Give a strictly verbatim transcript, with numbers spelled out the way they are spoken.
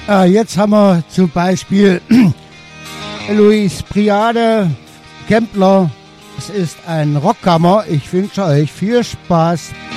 Äh, jetzt haben wir zum Beispiel Luis Priade, Kempler. Es ist ein Rockkammer. Ich wünsche euch viel Spaß.